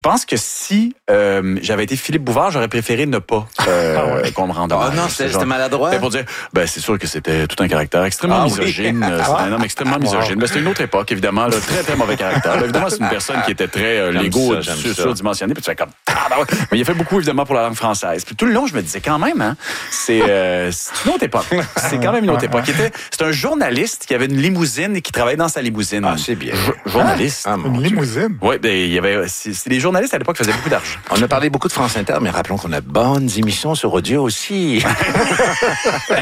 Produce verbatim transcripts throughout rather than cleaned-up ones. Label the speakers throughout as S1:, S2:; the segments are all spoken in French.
S1: Je pense que si euh, j'avais été Philippe Bouvard, j'aurais préféré ne pas euh, ah ouais. qu'on me rende hommage.
S2: Oh non, c'était, c'était maladroit.
S1: Ben pour dire, ben c'est sûr que c'était tout un caractère extrêmement ah, misogyne. Oui. C'était un homme extrêmement wow. misogyne. Ben, c'était une autre époque, évidemment. Là, très, très mauvais caractère. Là, évidemment, c'est une personne qui était très euh, légo, surdimensionnée. Puis tu fais comme... Ah, ben ouais. Mais il a fait beaucoup, évidemment, pour la langue française. Puis tout le long, je me disais quand même, hein, c'est, euh, c'est une autre époque. C'est quand même une autre époque. Était, c'est un journaliste qui avait une limousine et qui travaillait dans sa limousine.
S2: Ah, c'est bien.
S1: Jo- journaliste.
S3: Ah, une limousine?
S1: Oui, ben, il y avait... C'est, c'est les journalistes, à l'époque, faisaient beaucoup d'argent.
S2: On a parlé beaucoup de France Inter, mais rappelons qu'on a de bonnes émissions sur audio aussi. ah.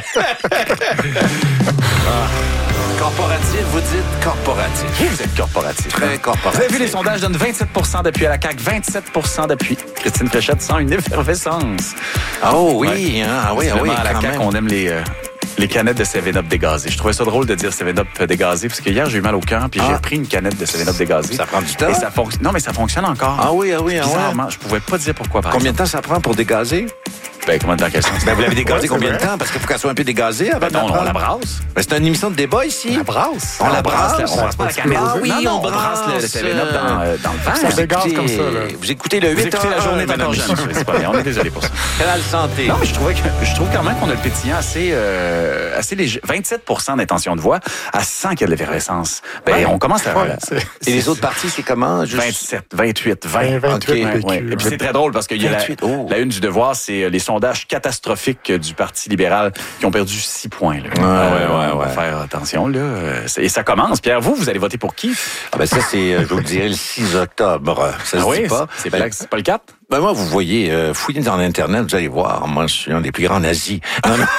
S2: Corporatif, vous dites corporatif.
S1: Oui, vous êtes corporatif.
S2: Très corporatif.
S1: Vous avez vu, les sondages donnent vingt-sept pour cent d'appui à la C A Q, vingt-sept pour cent d'appui. Christine Fréchette sent une effervescence.
S2: Oh oui,
S1: ouais.
S2: hein, ah oui, ah oui.
S1: À la C A Q, on aime les... Euh, Les canettes de seven up dégazées. Je trouvais ça drôle de dire seven up dégazé parce que hier, j'ai eu mal au cœur puis ah. j'ai pris une canette de seven up dégazée.
S2: Ça prend du temps?
S1: Et ça fonc... Non, mais ça fonctionne encore.
S2: Ah oui, ah oui, ah
S1: Bizarrement,
S2: ouais.
S1: Je pouvais pas dire pourquoi. Par
S2: combien
S1: exemple.
S2: de temps ça prend pour dégazer?
S1: Ben, combien de temps qu'elle sent?
S2: Ben, vous l'avez dégazée
S3: ouais,
S2: combien
S3: vrai.
S2: de temps? Parce qu'il faut qu'elle soit un peu dégazée avant
S1: ben non,
S2: de
S1: on la brasse.
S2: Ben, c'est une émission de débat ici.
S3: On la brasse.
S2: On, on la brasse.
S1: brasse on brasse pas la canette.
S2: Ah oui,
S1: non, non,
S2: on brasse
S1: le seven up dans, euh, dans le vent.
S3: Ça dégaze comme ça, là.
S2: Vous écoutez le huit
S1: Vous écoutez la journée
S2: madame.
S1: C'est pas bien, on est désolé pour ça.
S2: Quelle santé.
S1: Non, mais je trouvais que, je trouve quand même qu'on a le pétillant assez, euh, assez léger. vingt-sept pour cent d'intention de voix, à cent qu'il y a de l'effervescence. Ben, ouais, on commence à...
S3: Ouais, c'est,
S2: et les autres parties, c'est comment? Juste...
S1: vingt-sept, vingt-huit, vingt.
S3: vingt-huit,
S1: okay. ouais. Et puis c'est très drôle parce qu'il y a la, oh. la une du Devoir, c'est les sondages catastrophiques du Parti libéral qui ont perdu six points. Là.
S2: Ouais,
S1: euh,
S2: ouais, ouais,
S1: on va
S2: ouais.
S1: faire attention. Là. Et ça commence. Pierre, vous, vous allez voter pour qui?
S2: Ah ben ça, c'est, je vous le dirai, le six octobre. Ça
S1: ah
S2: se
S1: oui,
S2: dit pas.
S1: C'est, c'est, c'est pas le quatre?
S2: Ben moi, vous voyez, euh, fouillez dans l'Internet, vous allez voir. Moi, je suis un des plus grands nazis. Non, non.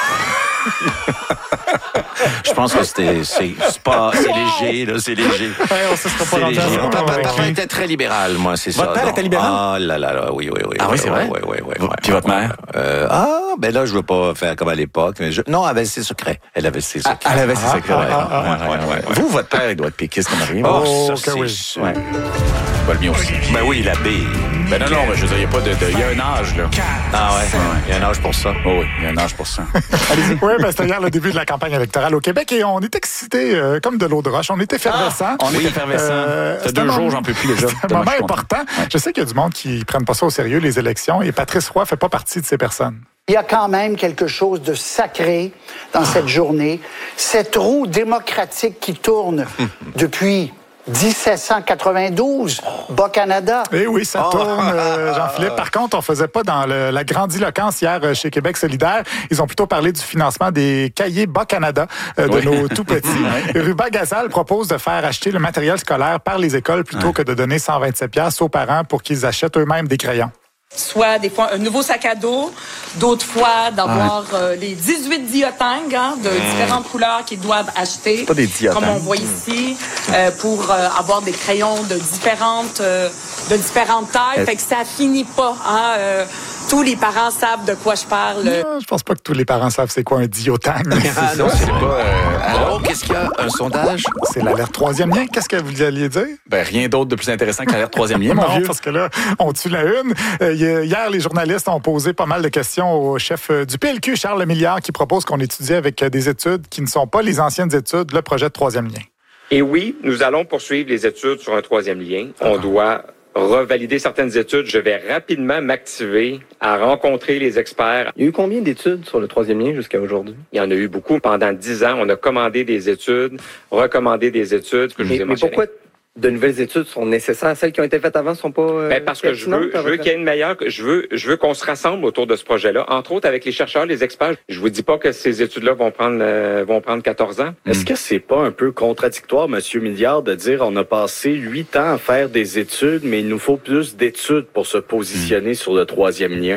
S2: Je pense que c'était, c'est, c'est pas, c'est léger, là, c'est léger.
S3: Ouais, on se sera pas
S2: c'est léger.
S3: rendu
S2: Papa,
S3: avec
S2: papa
S3: lui.
S2: était très libéral, moi, c'est
S1: votre
S2: ça.
S1: Votre père était libéral?
S2: Ah là là là, oui, oui, oui.
S1: Ah oui, c'est vrai?
S2: Oui, oui, oui.
S1: oui Puis votre mère?
S2: Euh, ah, ben là, je veux pas faire comme à l'époque. Mais je... Non, elle avait ses secrets. Elle avait ses secrets.
S1: Ah, elle avait ses
S2: ah,
S1: secrets,
S2: ah,
S1: ouais.
S2: Ah, ah,
S1: ouais, ouais, ouais, ouais. Vous, votre père, il doit être péquiste comme rien.
S2: Oh,
S3: oh
S2: ça,
S3: okay,
S2: c'est
S3: oui.
S2: sûr.
S1: Ouais. Pas le mien aussi.
S2: Ben oui, l'abbé.
S1: Ben non, non, mais je veux dire, il y a pas de, de... Il y a un âge, là.
S2: Ah ouais, il y a un âge pour ça.
S1: Oh oui, il y a un âge pour ça.
S3: Allez-y. Oui, ben c'était hier le début de la campagne électorale au Québec et on est excités euh, comme de l'eau de roche. On est effervescents.
S1: Ah, on est effervescents. Euh, ça fait deux jours, j'en peux plus déjà.
S3: C'est un moment important. Ouais. Je sais qu'il y a du monde qui ne prennent pas ça au sérieux, les élections, et Patrice Roy fait pas partie de ces personnes.
S4: Il y a quand même quelque chose de sacré dans cette journée. Cette roue démocratique qui tourne depuis dix-sept cent quatre-vingt-douze, Bas-Canada.
S3: Eh oui, ça
S2: oh.
S3: tourne, euh, Jean-Philippe. Par contre, on faisait pas dans le, la grandiloquence hier euh, chez Québec solidaire. Ils ont plutôt parlé du financement des cahiers Bas-Canada euh, de oui. nos tout-petits. Ruba Gazal propose de faire acheter le matériel scolaire par les écoles plutôt ouais. que de donner cent vingt-sept dollars aux parents pour qu'ils achètent eux-mêmes des crayons.
S5: Soit des fois un nouveau sac à dos, d'autres fois d'avoir ah. euh, les dix-huit diotang hein, de mmh. différentes couleurs qu'ils doivent acheter,
S1: pas des diotang.
S5: Comme on voit ici, euh, pour euh, avoir des crayons de différentes euh, de différentes tailles. Fait que ça finit pas. Hein, euh, tous les parents savent de quoi je parle.
S3: Non, je pense pas que tous les parents savent c'est quoi un diotang.
S2: Ah non, c'est pas... Euh... Alors, qu'est-ce qu'il y a? Un sondage?
S3: C'est l'alerte troisième lien. Qu'est-ce que vous alliez dire?
S1: Ben, rien d'autre de plus intéressant que l'alerte troisième lien, mon
S3: non,
S1: vieux.
S3: parce que là, on tue la une. Euh, hier, les journalistes ont posé pas mal de questions au chef du P L Q, Charles Lemilliard, qui propose qu'on étudie avec des études qui ne sont pas les anciennes études, le projet de troisième lien.
S6: Et oui, nous allons poursuivre les études sur un troisième lien. On doit revalider certaines études. Je vais rapidement m'activer à rencontrer les experts.
S7: Il y a eu combien d'études sur le troisième lien jusqu'à aujourd'hui?
S6: Il y en a eu beaucoup. Pendant dix ans, on a commandé des études, recommandé des études. Que je
S7: mais,
S6: vous ai
S7: mais pourquoi de nouvelles études sont nécessaires? Celles qui ont été faites avant ne sont pas euh,
S6: ben parce que je veux, je veux qu'il y ait une meilleure... Je veux, je veux qu'on se rassemble autour de ce projet-là, entre autres avec les chercheurs, les experts. Je vous dis pas que ces études-là vont prendre euh, vont prendre quatorze ans.
S8: Est-ce que c'est pas un peu contradictoire, Monsieur Milliard, de dire on a passé huit ans à faire des études, mais il nous faut plus d'études pour se positionner mmh. sur le troisième lien?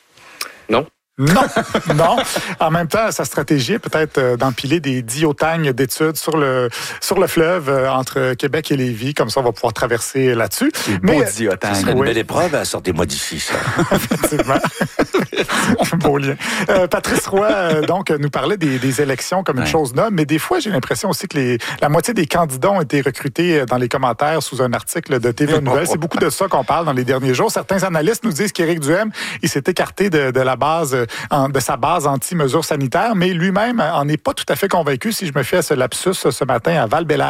S6: Non.
S3: Non, non. En même temps, sa stratégie est peut-être euh, d'empiler des diotagnes d'études sur le sur le fleuve euh, entre Québec et Lévis. Comme ça, on va pouvoir traverser là-dessus.
S1: Des
S3: Mais
S1: beaux diotagnes.
S2: Ce serait une
S3: oui.
S2: belle épreuve, elle sortez-moi d'ici, ça.
S3: Effectivement. Beau lien. Euh, Patrice Roy, euh, donc, nous parlait des, des élections comme une ouais. chose noble, mais des fois, j'ai l'impression aussi que les, la moitié des candidats ont été recrutés dans les commentaires sous un article de T V A Nouvelles. C'est beaucoup de ça qu'on parle dans les derniers jours. Certains analystes nous disent qu'Éric Duhaime, il s'est écarté de, de la base En, de sa base anti-mesures sanitaires, mais lui-même en est pas tout à fait convaincu si je me fie à ce lapsus ce matin à Val-Bélair.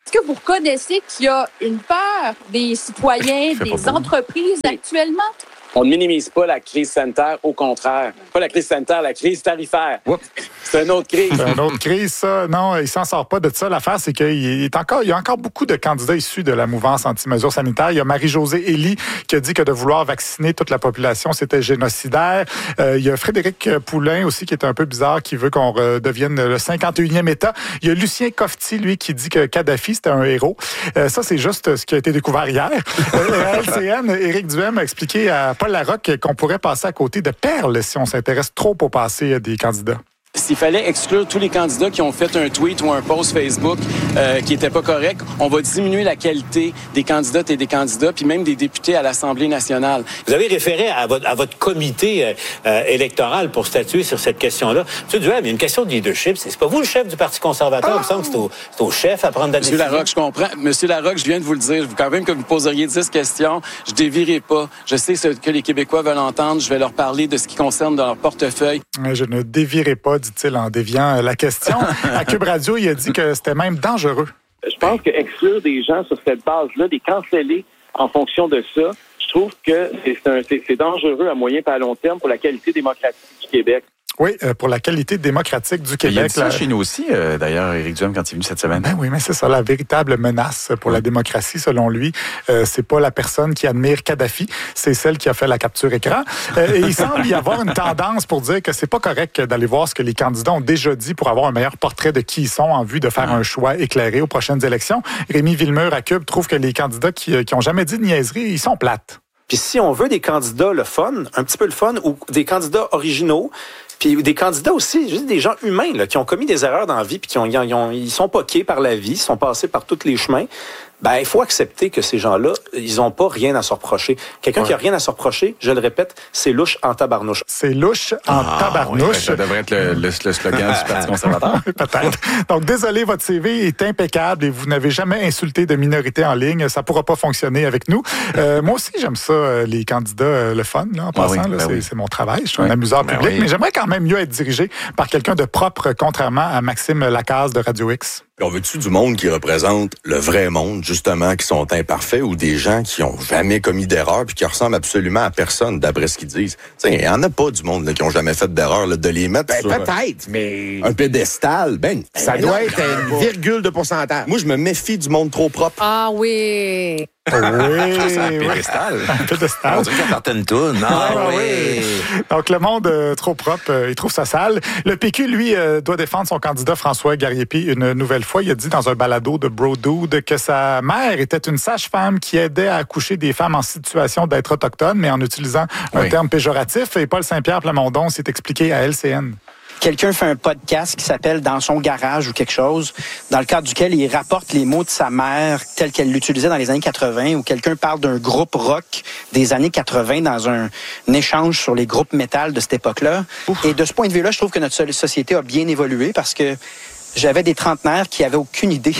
S9: Est-ce que vous reconnaissez qu'il y a une peur des citoyens, des entreprises actuellement?
S10: On ne minimise pas la crise sanitaire, au contraire. Pas la crise sanitaire, la crise tarifaire. Oups. C'est une autre crise.
S3: C'est une autre crise, ça. Non, il s'en sort pas de ça. L'affaire, c'est qu'il est encore, il y a encore beaucoup de candidats issus de la mouvance anti-mesures sanitaires. Il y a Marie-Josée Elie qui a dit que de vouloir vacciner toute la population, c'était génocidaire. Euh, il y a Frédéric Poulain aussi, qui est un peu bizarre, qui veut qu'on redevienne le cinquante et unième État. Il y a Lucien Cofti, lui, qui dit que Kadhafi, c'était un héros. Euh, ça, c'est juste ce qui a été découvert hier. Euh, à L C N, Éric Duhem a expliqué à Paul Larocque qu'on pourrait passer à côté de perles si on s'intéresse trop au passé des candidats.
S10: S'il fallait exclure tous les candidats qui ont fait un tweet ou un post Facebook euh, qui n'était pas correct, on va diminuer la qualité des candidates et des candidats, puis même des députés à l'Assemblée nationale.
S2: Vous avez référé à votre, à votre comité euh, électoral pour statuer sur cette question-là. M. Duhem, il y a une question de leadership. C'est, c'est pas vous le chef du Parti conservateur. Oh! Il me semble que c'est au, c'est au chef à prendre la décision.
S10: Monsieur Larocque, je comprends. Monsieur Larocque, je viens de vous le dire. Quand même que vous poseriez dix questions, je dévierai pas. Je sais ce que les Québécois veulent entendre. Je vais leur parler de ce qui concerne dans leur portefeuille.
S3: Je ne dévierai pas, dit-il en déviant la question. À Cube Radio, il a dit que c'était même dangereux.
S11: Je pense que exclure des gens sur cette base-là, des canceller en fonction de ça, je trouve que c'est, un, c'est, c'est dangereux à moyen et à long terme pour la qualité démocratique du Québec.
S3: Oui, euh, pour la qualité démocratique du Québec.
S1: Il y a dit ça
S3: la...
S1: chez nous aussi, euh, d'ailleurs, Éric Duhem, quand il est venu cette semaine.
S3: Ben oui, mais c'est ça, la véritable menace pour oui. la démocratie, selon lui. Euh, c'est pas la personne qui admire Kadhafi, c'est celle qui a fait la capture écran. Euh, et il semble y avoir une tendance pour dire que c'est pas correct d'aller voir ce que les candidats ont déjà dit pour avoir un meilleur portrait de qui ils sont en vue de faire ah. un choix éclairé aux prochaines élections. Rémi Villemur à Cube trouve que les candidats qui, qui ont jamais dit de niaiserie, ils sont plates.
S12: Puis si on veut des candidats le fun, un petit peu le fun, ou des candidats originaux, puis des candidats aussi, juste des gens humains là, qui ont commis des erreurs dans la vie, puis qui ont, ils, ont, ils sont poqués par la vie, ils sont passés par tous les chemins. Ben, il faut accepter que ces gens-là, ils n'ont pas rien à se reprocher. Quelqu'un ouais. qui a rien à se reprocher, je le répète, c'est louche en tabarnouche.
S3: C'est louche en ah, tabarnouche. Oui,
S1: ça devrait être le, le, le slogan du Parti conservateur.
S3: Peut-être. Donc, désolé, votre C V est impeccable et vous n'avez jamais insulté de minorité en ligne. Ça pourra pas fonctionner avec nous. Euh, moi aussi, j'aime ça, les candidats, euh, le fun, là, en passant. Ah oui, là, ben c'est, oui. c'est mon travail. Je suis oui. un amuseur ben public, oui. mais j'aimerais quand même mieux être dirigé par quelqu'un de propre, contrairement à Maxime Lacaze de Radio X.
S13: On veut-tu du monde qui représente le vrai monde, justement, qui sont imparfaits, ou des gens qui ont jamais commis d'erreur puis qui ressemblent absolument à personne, d'après ce qu'ils disent? Il n'y en a pas du monde là, qui ont jamais fait d'erreur, là, de les mettre
S14: ben,
S13: sur
S14: peut-être, mais...
S13: un pédestal. Ben,
S14: ça
S13: ben
S14: doit
S13: non,
S14: être une virgule de pourcentage.
S13: Moi, je me méfie du monde trop propre.
S15: Ah oui...
S3: Oui,
S1: c'est un pédestal.
S3: Un pédestal.
S2: On dirait qu'il y a certaines tounes. Ah, ah oui.
S3: oui. Donc, le monde euh, trop propre, euh, il trouve ça sale. Le P Q, lui, euh, doit défendre son candidat François Garriépi une nouvelle fois. Il a dit dans un balado de Bro Dude que sa mère était une sage-femme qui aidait à accoucher des femmes en situation d'être autochtones, mais en utilisant un oui. terme péjoratif. Et Paul Saint-Pierre Plamondon s'est expliqué à L C N.
S16: Quelqu'un fait un podcast qui s'appelle « Dans son garage » ou quelque chose, dans le cadre duquel il rapporte les mots de sa mère tels qu'elle l'utilisait dans les années quatre-vingts, ou quelqu'un parle d'un groupe rock des années quatre-vingts dans un, un échange sur les groupes métal de cette époque-là. Ouf. Et de ce point de vue-là, je trouve que notre société a bien évolué parce que j'avais des trentenaires qui avaient aucune idée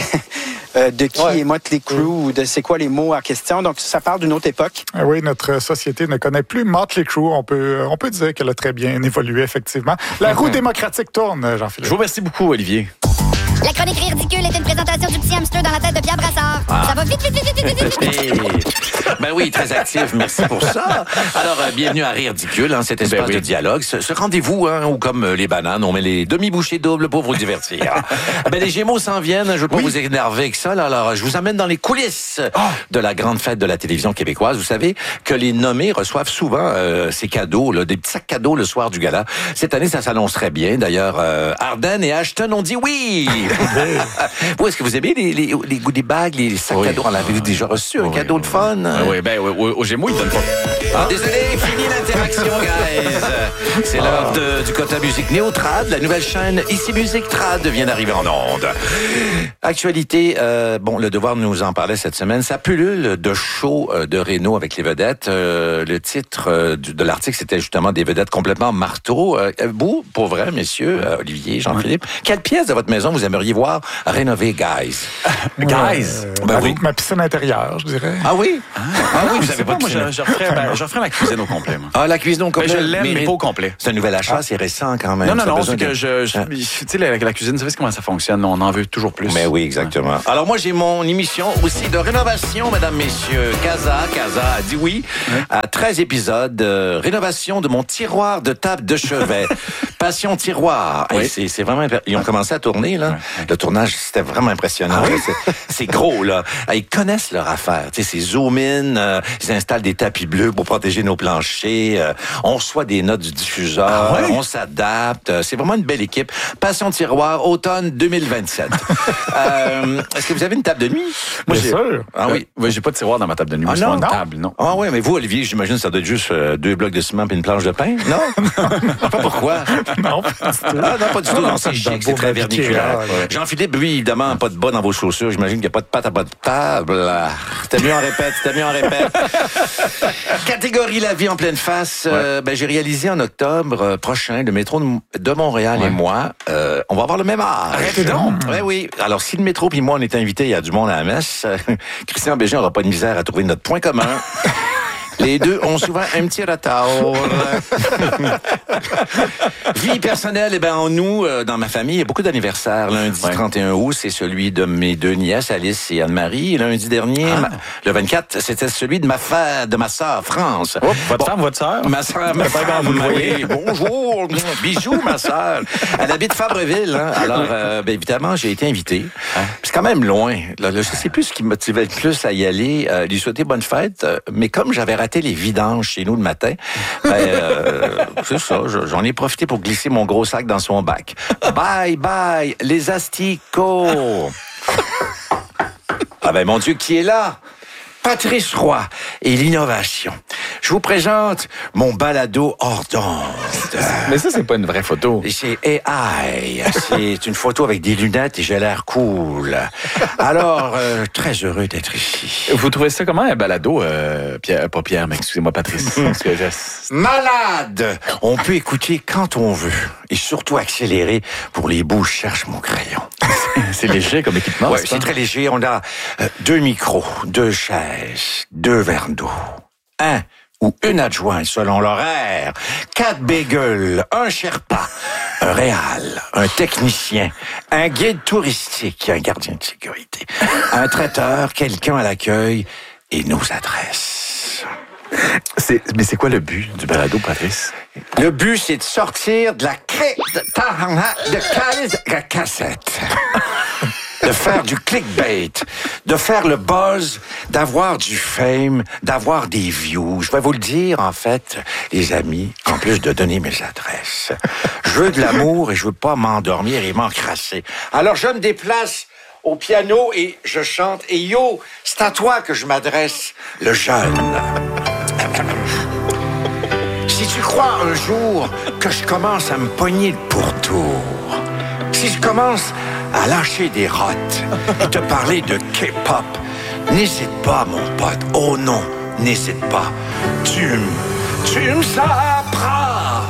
S16: de qui ouais. est Motley Crue ou de c'est quoi les mots en question. Donc, ça parle d'une autre époque.
S3: Oui, notre société ne connaît plus Motley Crue. On peut, on peut dire qu'elle a très bien évolué, effectivement. La roue démocratique tourne, Jean-Philippe.
S1: Je vous remercie beaucoup, Olivier.
S17: La chronique Rire ridicule est une présentation du petit hamster dans la tête de Pierre Brassard. Ah. Ça va vite, vite, vite, vite, vite, vite.
S2: Ben oui, très actif. Merci pour ça. Alors, euh, bienvenue à Rire ridicule, hein, cet espace ben oui. de dialogue. Ce, ce rendez-vous, hein, où comme euh, les bananes, on met les demi-bouchées doubles pour vous divertir. Ben, les Gémeaux s'en viennent. Je ne veux pas oui. vous énerver avec ça. Là. Alors, je vous amène dans les coulisses oh. de la grande fête de la télévision québécoise. Vous savez que les nommés reçoivent souvent euh, ces cadeaux, là, des petits sacs cadeaux le soir du gala. Cette année, ça s'annonce très bien. D'ailleurs, euh, Arden et Ashton ont dit oui. Vous, est-ce que vous aimez les, les, les goodies bags, les sacs oui. cadeaux? On l'avait déjà reçu, un oui, cadeau oui. de fun.
S1: Oui, oui ben, oui, aux Gémeaux, ils donnent pas.
S2: Ah, désolé, fini l'interaction, guys. C'est l'heure de, du quota musique Néo-Trad. La nouvelle chaîne Ici Musique Trad vient d'arriver en onde. Actualité, euh, bon, le Devoir nous en parlait cette semaine. Ça pullule de show euh, de Réno avec les vedettes. Euh, le titre euh, de l'article, c'était justement des vedettes complètement marteau. Euh, vous, pour vrai, messieurs, euh, Olivier, Jean-Philippe, oui. quelle pièce de votre maison vous aimez aimeriez voir rénover, guys?
S3: Guys?
S2: Euh, ben
S3: avec
S2: oui.
S3: ma piscine intérieure, je dirais.
S2: Ah oui? Ah, ah oui, vous avez pas de
S1: Moi,
S2: piscine.
S1: je, je, referais, ben, je referais la cuisine au complet. Moi.
S2: Ah, la cuisine au complet.
S1: Ben, je l'aime, mais, mais pas au complet.
S2: C'est un nouvel achat, ah. c'est récent quand même.
S1: Non, non,
S2: ça
S1: non, c'est
S2: de...
S1: que je... je
S2: ah.
S1: Tu sais, la, la cuisine, vous savez comment ça fonctionne? On en veut toujours plus.
S2: Mais oui, exactement. Ouais. Alors moi, j'ai mon émission aussi de rénovation, mesdames, messieurs. Casa, Casa a dit oui ouais. à treize épisodes. Euh, rénovation de mon tiroir de table de chevet. Passion tiroir. Oui. C'est, c'est vraiment... Ils ont commencé à tourner, là. Ouais. Le tournage, c'était vraiment impressionnant. Ah, oui? c'est, c'est gros, là. Ils connaissent leur affaire. Tu sais, c'est zoom-in. Euh, ils installent des tapis bleus pour protéger nos planchers. Euh, on reçoit des notes du diffuseur. Ah, ouais? On s'adapte. C'est vraiment une belle équipe. Passion tiroir, automne deux mille vingt-sept. euh, est-ce que vous avez une table de nuit?
S3: Moi, Bien j'ai... sûr.
S1: Ah oui. Oui, j'ai pas de tiroir dans ma table de nuit.
S2: Ah,
S1: Moi,
S2: non,
S1: une
S2: non.
S1: table, non.
S2: Ah oui, mais vous, Olivier, j'imagine que ça doit être juste euh, deux blocs de ciment et une planche de pain, non? Pas pourquoi?
S3: Non, pas du tout.
S2: Ah, non, pas du tout. Non, c'est chic, c'est très verniculaire. Ouais. Jean-Philippe, lui, évidemment, pas de bas dans vos chaussures. J'imagine qu'il n'y a pas de pâte à pas de table. C'était mieux en répète, c'était mieux en répète. Catégorie La vie en pleine face. Ouais. Euh, ben, j'ai réalisé en octobre euh, prochain, le métro de Montréal ouais. et moi, euh, on va avoir le même âge.
S3: Arrêtez donc.
S2: Oui, oui. Alors, si le métro puis moi, on est invités, il y a du monde à la messe, euh, Christian Bégin n'aura pas de misère à trouver notre point commun. Les deux ont souvent un petit retard. Vie personnelle, eh ben, en nous, euh, dans ma famille, il y a beaucoup d'anniversaires. Lundi ouais. trente et un août, c'est celui de mes deux nièces, Alice et Anne-Marie. Et lundi dernier, ah. ma, le vingt-quatre, c'était celui de ma fa, de ma sœur, France.
S1: Oh, votre bon, femme, votre sœur?
S2: Ma sœur, ma femme, vous le voyez. Bonjour. Bisous, ma sœur. Elle habite Fabreville, hein. Alors, euh, ben, évidemment, j'ai été invité. Hein? C'est quand même loin. Là, là, je sais plus ce qui me motivait le plus à y aller, euh, lui souhaiter bonne fête. Euh, mais comme j'avais raté les vidanges chez nous le matin, ben, euh, c'est ça, j'en ai profité pour glisser mon gros sac dans son bac. Bye, bye, les asticots! Ah ben, mon Dieu, qui est là? Patrice Roy et l'innovation. Je vous présente mon balado hors d'onde.
S1: Mais ça, c'est pas une vraie photo.
S2: C'est A I. C'est une photo avec des lunettes et j'ai l'air cool. Alors, euh, très heureux d'être ici.
S1: Vous trouvez ça comment, un balado, euh, Pierre, pas Pierre, mais excusez-moi, Patrice.
S2: Malade! On peut écouter quand on veut. Et surtout accélérer pour les bouts. Je cherche mon crayon.
S1: C'est léger comme équipement.
S2: Ouais, c'est, c'est très léger. On a euh, deux micros, deux chaises, deux verres d'eau, un ou une adjointe selon l'horaire, quatre bagels, un Sherpa, un réal, un technicien, un guide touristique, un gardien de sécurité, un traiteur, quelqu'un à l'accueil et nos adresses.
S1: C'est, mais c'est quoi le but du balado, Patrice?
S2: Le but, c'est de sortir de la clé de, de, de cassette. De faire du clickbait, de faire le buzz, d'avoir du fame, d'avoir des views. Je vais vous le dire, en fait, les amis, en plus de donner mes adresses. Je veux de l'amour et je veux pas m'endormir et m'encrasser. Alors, je me déplace au piano et je chante. Et yo, c'est à toi que je m'adresse, le jeune. Si tu crois un jour que je commence à me pogner le pourtour, si je commence à lâcher des rottes et te parler de K-pop, n'hésite pas, mon pote. Oh non, n'hésite pas. Tu me... Tu me sapras.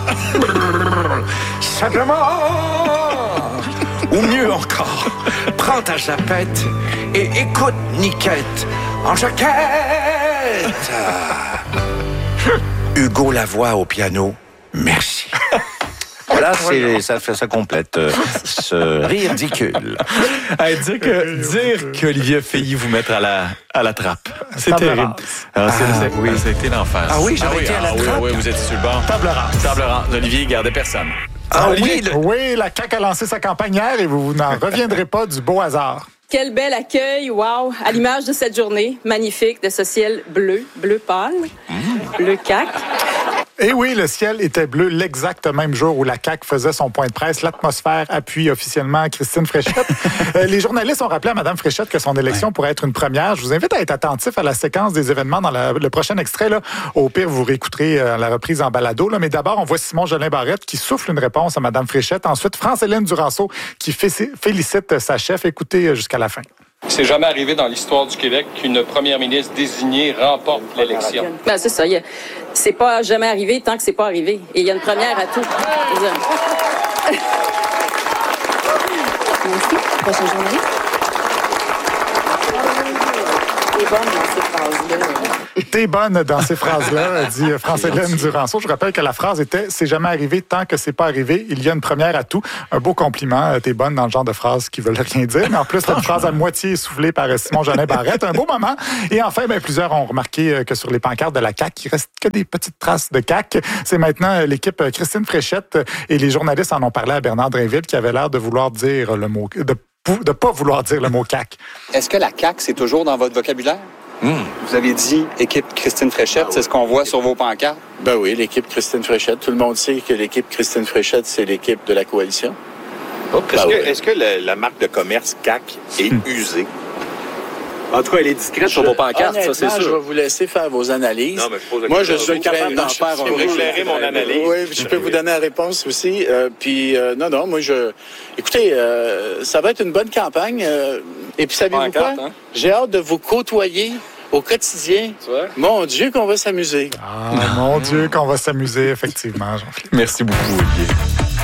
S2: Simplement. Ou mieux encore, prends ta japette et écoute Niquette en jaquette. Hugo Lavoie au piano, merci. Voilà, c'est, ça fait ça complète euh, ce rire ridicule.
S1: Hey, dire que dire qu'Olivier a failli vous mettre à la à la trappe, c'est
S3: Table
S1: terrible. Ah, c'est,
S3: ah,
S1: c'est, oui, ça a été l'enfer.
S2: Ah oui, j'aurais ah, été
S1: oui,
S2: à la
S1: ah,
S2: trappe.
S1: Oui, oui, vous étiez sur le banc.
S3: Table rase.
S1: Table rase. Olivier gardait personne.
S3: Ah, Olivier, oui, le... oui, la C A Q a lancé sa campagne hier et vous n'en reviendrez pas du beau hasard.
S5: Quel bel accueil, wow, à l'image de cette journée magnifique de ce ciel bleu, bleu pâle, mmh. bleu cac.
S3: Et oui, le ciel était bleu l'exact même jour où la C A Q faisait son point de presse. L'atmosphère appuie officiellement Christine Fréchette. euh, les journalistes ont rappelé à Mme Fréchette que son élection ouais. pourrait être une première. Je vous invite à être attentif à la séquence des événements dans la, le prochain extrait. Là. Au pire, vous réécouterez euh, la reprise en balado. Là. Mais d'abord, on voit Simon Jolin Barrette qui souffle une réponse à Mme Fréchette. Ensuite, France-Hélène Duranceau qui fait, félicite sa chef. Écoutez jusqu'à la fin.
S15: C'est jamais arrivé dans l'histoire du Québec qu'une première ministre désignée remporte l'élection.
S5: Ben, c'est ça. A, c'est pas jamais arrivé tant que c'est pas arrivé. Et il y a une première à tout. Merci.
S9: Prochain journaliste.
S5: T'es bonne dans ces phrases-là.
S3: T'es bonne dans ces phrases-là, dit France-Hélène Duranceau. Je rappelle que la phrase était « C'est jamais arrivé tant que c'est pas arrivé. Il y a une première à tout. » Un beau compliment. T'es bonne dans le genre de phrases qui veulent rien dire. Mais en plus, t'as une phrase à moitié essoufflée par Simon-Jeanin Barrette. Un beau moment. Et enfin, ben, plusieurs ont remarqué que sur les pancartes de la C A Q, il reste que des petites traces de C A Q. C'est maintenant l'équipe Christine Fréchette et les journalistes en ont parlé à Bernard Drinville qui avait l'air de vouloir dire le mot... de de pas vouloir dire le mot C A Q.
S18: Est-ce que la C A Q, c'est toujours dans votre vocabulaire? Mmh. Vous avez dit équipe Christine Fréchette, c'est ce qu'on voit sur vos pancartes?
S19: Ben oui, l'équipe Christine Fréchette. Tout le monde sait que l'équipe Christine Fréchette, c'est l'équipe de la coalition.
S20: Oh, est-ce, ben que, oui. est-ce que la, la marque de commerce C A Q est mmh. usée?
S18: En tout cas, elle est discrète je, sur vos pancartes, ça, c'est sûr.
S19: Je vais vous laisser faire vos analyses.
S20: Non, mais je pose
S19: Moi, je suis capable d'en faire
S20: un. Vous éclairer mon analyse.
S19: Oui, je peux vous donner la réponse aussi. Euh, puis, euh, non, non, moi, je... Écoutez, euh, ça va être une bonne campagne. Euh, et puis, savez-vous quoi? Hein? J'ai hâte de vous côtoyer au quotidien. Mon Dieu, qu'on va s'amuser.
S3: Ah, mon Dieu, qu'on va s'amuser, effectivement, Jean-Philippe.
S1: Merci beaucoup, Olivier.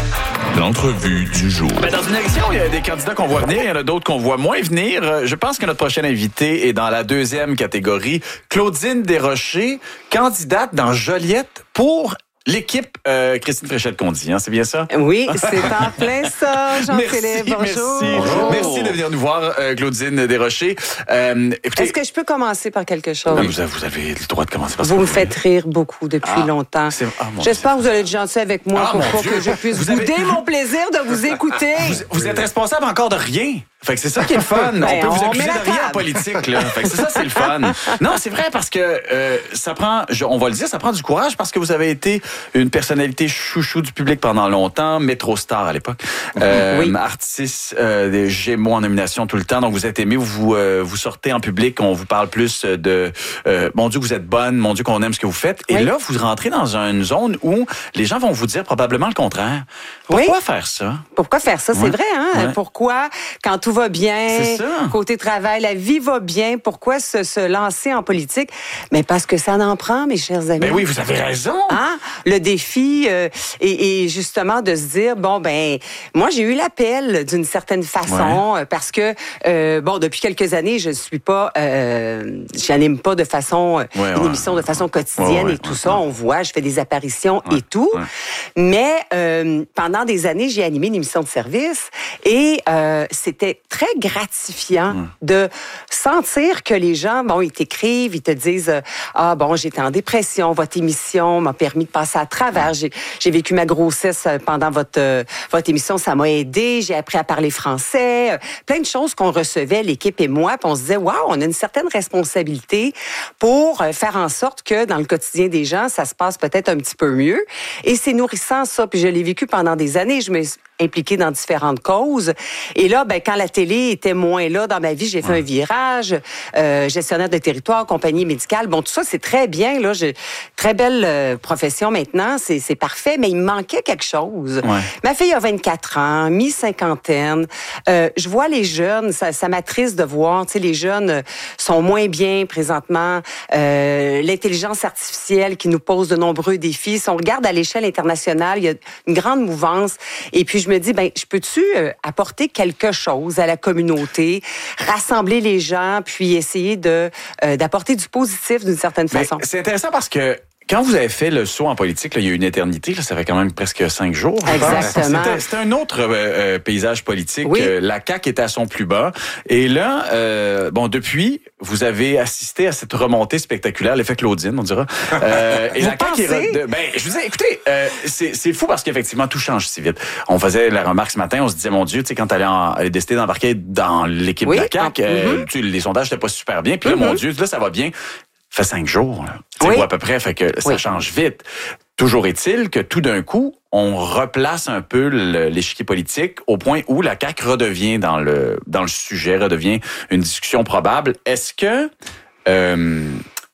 S21: L'entrevue du jour.
S1: Ben, dans une élection, il y a des candidats qu'on voit venir, il y en a d'autres qu'on voit moins venir. Je pense que notre prochaine invitée est dans la deuxième catégorie. Claudine Desrochers, candidate dans Joliette pour l'équipe euh, Christine Fréchette-Condy, hein, c'est bien ça?
S22: Oui, c'est en plein ça, Jean-Philippe. Bonjour.
S1: Merci, bonjour. Merci de venir nous voir, euh, Claudine Desrochers. Euh, écoutez,
S22: est-ce que je peux commencer par quelque chose?
S1: Non, vous, avez, vous avez le droit de commencer par ça.
S22: Vous me faites rire beaucoup depuis
S1: ah,
S22: longtemps. Ah, J'espère Dieu. que vous allez être gentil avec moi ah, pour pas que je puisse vous bouder avez... mon plaisir de vous écouter.
S1: Vous, vous êtes responsable encore de rien. Fait que c'est ça qui est le fun. Ben, on peut on vous accuser de rien en politique, là. Fait que c'est ça, c'est le fun. Non, c'est vrai parce que euh, ça prend, je, on va le dire, ça prend du courage parce que vous avez été une personnalité chouchou du public pendant longtemps, métro-star à l'époque, euh, oui. artiste euh, des Gémeaux en nomination tout le temps. Donc vous êtes aimé, vous euh, vous sortez en public, on vous parle plus de euh, mon Dieu que vous êtes bonne, mon Dieu qu'on aime ce que vous faites. Et oui. là, vous rentrez dans une zone où les gens vont vous dire probablement le contraire. Pourquoi oui. faire ça?
S22: Pourquoi faire ça? Ouais. C'est vrai, hein? Ouais. Pourquoi, quand tout va bien, côté travail, la vie va bien, pourquoi se, se lancer en politique? Mais parce que ça en prend, mes chers amis.
S1: Ben oui, vous avez raison.
S22: Hein? Le défi euh, est, est justement de se dire, bon, ben, moi, j'ai eu l'appel d'une certaine façon ouais. parce que, euh, bon, depuis quelques années, je ne suis pas, euh, j'anime pas de façon, ouais, une ouais. émission de façon quotidienne ouais, ouais, et tout ouais, ça. Ouais. On voit, je fais des apparitions ouais, et tout. Ouais. Mais euh, pendant des années, j'ai animé une émission de service et euh, c'était très gratifiant mmh. de sentir que les gens, bon, ils t'écrivent, ils te disent « Ah, bon, j'étais en dépression, votre émission m'a permis de passer à travers. J'ai, j'ai vécu ma grossesse pendant votre, euh, votre émission, ça m'a aidé, j'ai appris à parler français. Euh, » Plein de choses qu'on recevait, l'équipe et moi, puis on se disait « Wow, on a une certaine responsabilité pour euh, faire en sorte que dans le quotidien des gens, ça se passe peut-être un petit peu mieux. » Et c'est nourrissant, ça, puis je l'ai vécu pendant des années. Je me impliquée dans différentes causes. Et là, ben, quand la télé était moins là dans ma vie, j'ai fait ouais. un virage, euh, gestionnaire de territoire, compagnie médicale. Bon, tout ça, c'est très bien, là. J'ai très belle euh, profession maintenant, c'est, c'est parfait, mais il me manquait quelque chose. Ouais. Ma fille a vingt-quatre ans, mi-cinquantaine. Euh, je vois les jeunes, ça, ça m'attriste de voir, tu sais, les jeunes sont moins bien présentement. Euh, l'intelligence artificielle qui nous pose de nombreux défis. Si on regarde à l'échelle internationale, il y a une grande mouvance. Et puis, je me dis, ben, je peux-tu euh, apporter quelque chose à la communauté, rassembler les gens, puis essayer de euh, d'apporter du positif d'une certaine façon.
S1: Mais c'est intéressant parce que quand vous avez fait le saut en politique, là, il y a une éternité, là, ça fait quand même presque cinq jours.
S22: Exactement.
S1: C'était, c'était un autre euh, euh, paysage politique. Oui. Euh, la C A Q était à son plus bas. Et là, euh, bon, depuis, vous avez assisté à cette remontée spectaculaire, l'effet Claudine, on dira. Euh, et
S22: vous
S1: la
S22: pensez?
S1: C A Q est... Ben, je vous dis, écoutez, euh, c'est, c'est fou parce qu'effectivement, tout change si vite. On faisait la remarque ce matin, on se disait, mon Dieu, tu sais, quand elle a décidé d'embarquer dans l'équipe oui. de la C A Q, euh, mm-hmm. les sondages n'étaient pas super bien. Puis là, mm-hmm. mon Dieu, là, ça va bien. Ça fait cinq jours, là. Oui. Ou à peu près, fait que ça oui. change vite. Toujours est-il que tout d'un coup, on replace un peu le, l'échiquier politique au point où la C A Q redevient dans le dans le sujet, redevient une discussion probable. Est-ce que euh,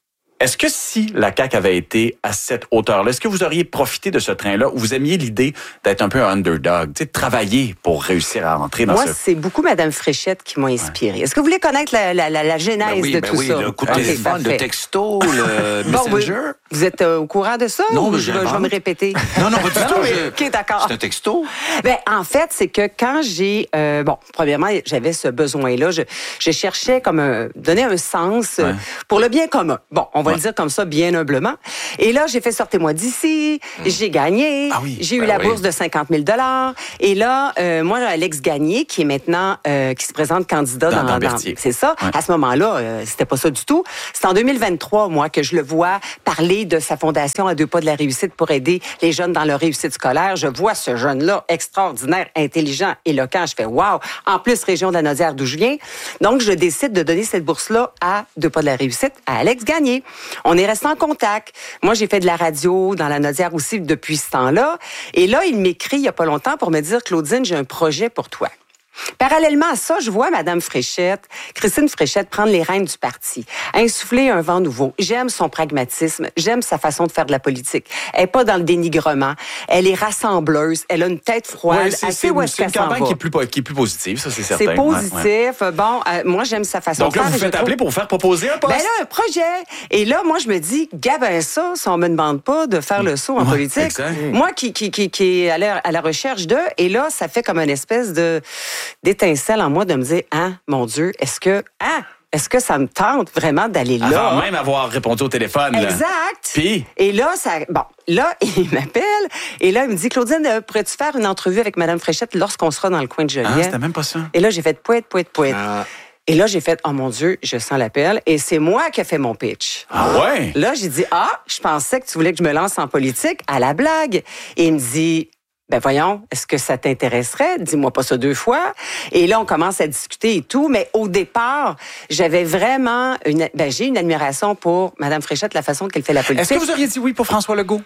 S1: Est-ce que si la C A Q avait été à cette hauteur-là, est-ce que vous auriez profité de ce train-là ou vous aimiez l'idée d'être un peu un underdog, tu sais, de travailler pour réussir à rentrer dans
S22: Moi,
S1: ce...
S22: Moi, c'est beaucoup Mme Fréchette qui m'a inspiré. Ouais. Est-ce que vous voulez connaître la, la, la, la genèse
S2: ben oui,
S22: de
S2: ben
S22: tout
S2: oui,
S22: ça?
S2: Le coup de okay, téléphone, le texto, le
S22: bon,
S2: Messenger.
S22: Vous, vous êtes euh, au courant de ça
S2: non,
S22: ou
S2: mais
S22: je, je vais me répéter?
S2: Non, non, pas du tout.
S22: Je... OK, d'accord.
S2: C'est un texto?
S22: Ben, en fait, c'est que quand j'ai... Euh, bon, premièrement, j'avais ce besoin-là. Je, je cherchais comme un, donner un sens ouais. pour le bien commun. Bon, on va ouais. le dire comme ça, bien humblement. Et là, j'ai fait Sortez-moi d'ici, mmh. j'ai gagné, ah oui, j'ai ben eu la oui. bourse de cinquante mille dollars. Et là, euh, moi, Alex Gagné, qui est maintenant, euh, qui se présente candidat dans... dans, dans c'est ça. Ouais. À ce moment-là, euh, c'était pas ça du tout. C'est en deux mille vingt-trois, moi, que je le vois parler de sa fondation à deux pas de la réussite pour aider les jeunes dans leur réussite scolaire. Je vois ce jeune-là extraordinaire, intelligent, éloquent. Je fais « wow ». En plus, région de la Naudière d'où je viens. Donc, je décide de donner cette bourse-là à deux pas de la réussite, à Alex Gagné. On est resté en contact. Moi, j'ai fait de la radio dans la Naudière aussi depuis ce temps-là. Et là, il m'écrit il y a pas longtemps pour me dire « Claudine, j'ai un projet pour toi ». Parallèlement à ça, je vois Mme Fréchette, Christine Fréchette, prendre les rênes du parti, insuffler un vent nouveau. J'aime son pragmatisme, j'aime sa façon de faire de la politique. Elle n'est pas dans le dénigrement, elle est rassembleuse, elle a une tête froide.
S1: Ouais, c'est, c'est, c'est une campagne qui est, plus, qui est plus positive, ça c'est certain.
S22: C'est positif. Ouais, ouais. Bon, euh, moi j'aime sa façon
S1: Donc
S22: de
S1: là,
S22: faire.
S1: Donc là, vous faites appeler trouve... pour faire proposer un poste?
S22: Ben là, un projet. Et là, moi, je me dis, gabin ça, si on me demande pas de faire le saut en ouais, politique. Exact. Moi qui, qui, qui, qui est à la, à la recherche de, et là, ça fait comme une espèce de d'étincelle en moi de me dire, ah, mon Dieu, est-ce que, ah, est-ce que ça me tente vraiment d'aller là?
S1: Avant même avoir répondu au téléphone. Là.
S22: Exact.
S1: Puis?
S22: Et là, ça, bon, là, il m'appelle et là, il me dit, Claudine, pourrais-tu faire une entrevue avec Mme Fréchette lorsqu'on sera dans le coin de Joliette?
S1: Ah, c'était même pas ça.
S22: Et là, j'ai fait poète, poète, poète. Ah. Et là, j'ai fait, oh mon Dieu, je sens l'appel. Et c'est moi qui ai fait mon pitch.
S1: Ah ouais?
S22: Là, j'ai dit, ah, je pensais que tu voulais que je me lance en politique à la blague. Et il me dit, ben voyons, est-ce que ça t'intéresserait? Dis-moi pas ça deux fois. Et là, on commence à discuter et tout. Mais au départ, j'avais vraiment une, ben j'ai une admiration pour Mme Fréchette, la façon qu'elle fait la politique.
S1: Est-ce que vous auriez dit oui pour François Legault?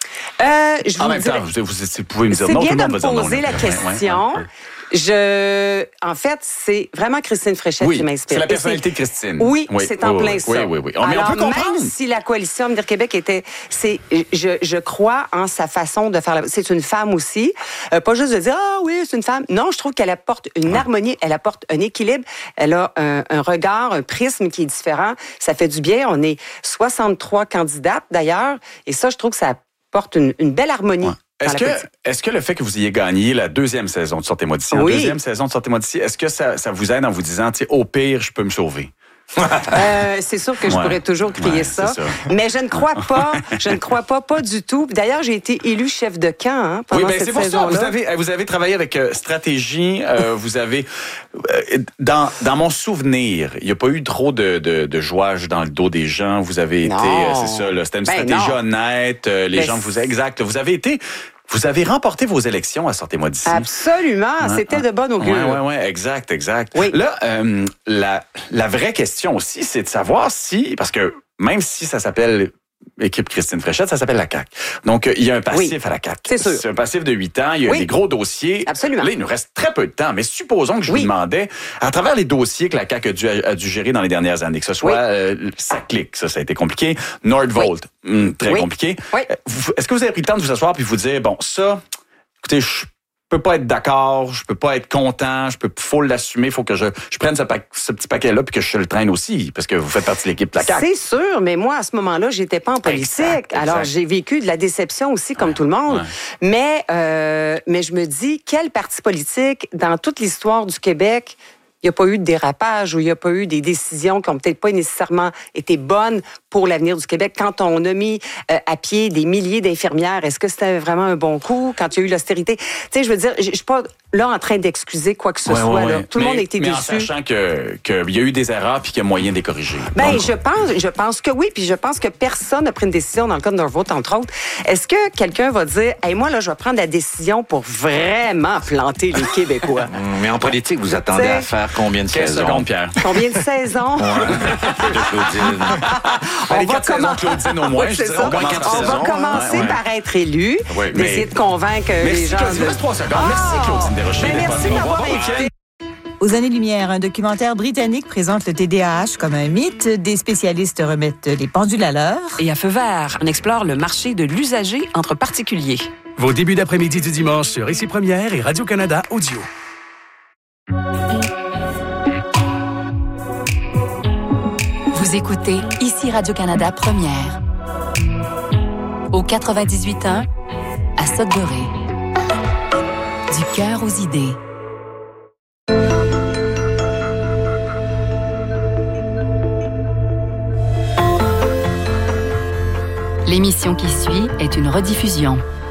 S22: Euh, je
S1: en
S22: vous
S1: même
S22: dirais,
S1: temps, vous, vous, vous pouvez me dire
S22: c'est
S1: non,
S22: bien
S1: tout le monde
S22: de
S1: va
S22: me poser
S1: dire non,
S22: la
S1: là.
S22: question.
S1: Ouais, ouais, ouais.
S22: Je, en fait, c'est vraiment Christine Fréchette
S1: oui,
S22: qui m'inspire.
S1: C'est la personnalité de Christine.
S22: Oui, oui c'est en
S1: oui,
S22: plein
S1: oui,
S22: ça.
S1: Oui, oui, oui. On,
S22: Alors,
S1: on peut comprendre.
S22: Même si la coalition Avenir Québec était, c'est, je, je crois en sa façon de faire. La, c'est une femme aussi, euh, pas juste de dire ah oui, c'est une femme. Non, je trouve qu'elle apporte une ouais. harmonie, elle apporte un équilibre, elle a un, un regard, un prisme qui est différent. Ça fait du bien. On est soixante-trois candidates d'ailleurs, et ça, je trouve que ça apporte une, une belle harmonie. Ouais.
S1: Est-ce que, est-ce que le fait que vous ayez gagné la deuxième saison de Sortez-moi d'ici,
S22: oui.
S1: la deuxième saison de Sortez-moi d'ici, est-ce que ça, ça vous aide en vous disant, tu sais, au pire, je peux me sauver?
S22: euh, c'est sûr que je ouais. pourrais toujours crier ouais, ça, mais je ne crois pas, je ne crois pas, pas du tout. D'ailleurs, j'ai été élu chef de camp hein, pendant
S1: oui, ben,
S22: cette
S1: c'est pour
S22: saison-là.
S1: Ça. Vous avez, vous avez travaillé avec euh, Stratégie. Euh, vous avez, euh, dans, dans mon souvenir, il n'y a pas eu trop de, de, de jouage dans le dos des gens. Vous avez non. été, euh, c'est ça, là, c'était une ben stratégie non. honnête. Euh, les ben gens vous, exact. Vous avez été. Vous avez remporté vos élections à Sortez-moi d'ici.
S22: Absolument, ouais, c'était ouais. de bonne augure.
S1: Oui, oui, oui, exact, exact. Oui. Là, euh, la, la vraie question aussi, c'est de savoir si, parce que même si ça s'appelle équipe Christine Fréchette, ça s'appelle la C A Q. Donc, il y a un passif
S22: oui,
S1: à la C A Q.
S22: C'est sûr.
S1: C'est un passif de huit ans, il y a oui. des gros dossiers.
S22: Absolument.
S1: Là, il nous reste très peu de temps, mais supposons que je oui. vous demandais, à travers les dossiers que la C A Q a dû, a dû gérer dans les dernières années, que ce soit oui. euh, SACLIC, ça, ça a été compliqué, Nordvolt, oui. hum, très
S22: oui.
S1: compliqué.
S22: Oui.
S1: Est-ce que vous avez pris le temps de vous asseoir puis vous dire, bon, ça, écoutez, je peux pas être d'accord, je peux pas être content, je peux, faut l'assumer, faut que je, je prenne ce, pa- ce petit paquet-là puis que je le traîne aussi, parce que vous faites partie de l'équipe de la C A Q.
S22: C'est sûr, mais moi, à ce moment-là, j'étais pas en politique. Exact, exact. Alors, j'ai vécu de la déception aussi, comme ouais, tout le monde. Ouais. Mais, euh, mais je me dis, quel parti politique, dans toute l'histoire du Québec, il n'y a pas eu de dérapage ou il n'y a pas eu des décisions qui n'ont peut-être pas nécessairement été bonnes pour l'avenir du Québec. Quand on a mis euh, à pied des milliers d'infirmières, est-ce que c'était vraiment un bon coup quand il y a eu l'austérité? Tu sais, je veux dire, je ne suis pas là en train d'excuser quoi que ce
S1: ouais,
S22: soit.
S1: Ouais,
S22: là.
S1: ouais.
S22: Tout
S1: mais,
S22: le monde a été
S1: mais
S22: déçu.
S1: Mais en sachant qu'il que y a eu des erreurs puis qu'il y a moyen de les corriger.
S22: Ben, je pense, je pense que oui, puis je pense que personne n'a pris une décision dans le cas de Norvolt, entre autres. Est-ce que quelqu'un va dire, hey, moi, là, je vais prendre la décision pour vraiment planter les Québécois?
S2: Mais en politique, vous attendez T'sais, à faire combien de saisons?
S1: Pierre.
S22: Combien de saisons?
S2: Ouais. De Claudine.
S22: On
S1: les
S22: va
S1: quatre saisons Claudine au moins.
S22: Oui,
S1: je dirais, on,
S22: on va
S1: saisons.
S22: commencer
S1: ouais,
S22: par être élu,
S1: ouais,
S22: d'essayer de convaincre
S1: merci,
S22: les gens.
S1: Claudine,
S22: de...
S1: reste trois secondes. Merci Claudine Desrochers.
S22: Ben, merci de m'avoir invité.
S4: Aux années-lumière, un documentaire britannique présente le T D A H comme un mythe. Des spécialistes remettent les pendules à l'heure.
S7: Et à Feu vert, on explore le marché de l'usager entre particuliers.
S23: Vos débuts d'après-midi du dimanche sur Ici Première et Radio-Canada Audio.
S24: Vous écoutez Ici Radio-Canada Première. Au quatre-vingt-dix-huit ans, à Sudbury. Du cœur aux idées. L'émission qui suit est une rediffusion.